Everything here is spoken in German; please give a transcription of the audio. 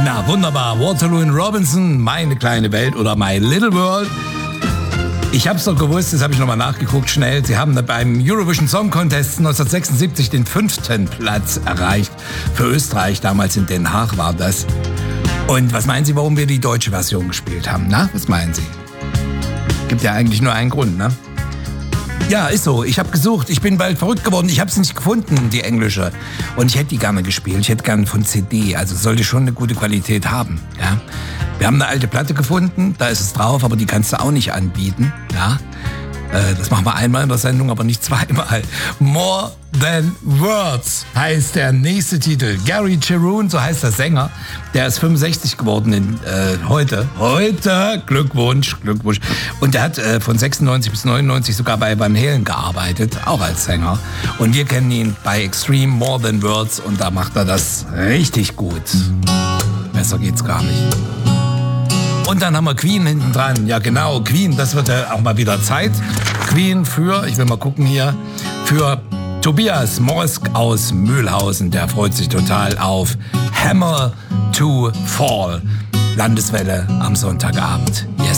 Na wunderbar, Waterloo and Robinson, Meine kleine Welt oder My Little World. Ich hab's doch gewusst, das habe ich nochmal nachgeguckt schnell. Sie haben beim Eurovision Song Contest 1976 den 5. Platz erreicht. Für Österreich, damals in Den Haag war das. Und was meinen Sie, warum wir die deutsche Version gespielt haben? Na, was meinen Sie? Gibt ja eigentlich nur einen Grund, ne? Ja, ist so. Ich habe gesucht. Ich bin bald verrückt geworden. Ich habe es nicht gefunden, die englische. Und ich hätte die gerne gespielt. Ich hätte gerne von CD. Also sollte schon eine gute Qualität haben. Ja? Wir haben eine alte Platte gefunden. Da ist es drauf, aber die kannst du auch nicht anbieten. Ja? Das machen wir einmal in der Sendung, aber nicht zweimal. More Than Words heißt der nächste Titel. Gary Cherone, so heißt der Sänger. Der ist 65 geworden heute. Heute, Glückwunsch. Und der hat von 96 bis 99 sogar bei Van Halen gearbeitet, auch als Sänger. Und wir kennen ihn bei Extreme, More Than Words. Und da macht er das richtig gut. Besser geht's gar nicht. Und dann haben wir Queen hinten dran. Ja genau, Queen, das wird ja auch mal wieder Zeit. Queen für, ich will mal gucken hier, für Tobias Morsk aus Mühlhausen. Der freut sich total auf Hammer to Fall. Landeswelle am Sonntagabend. Yes.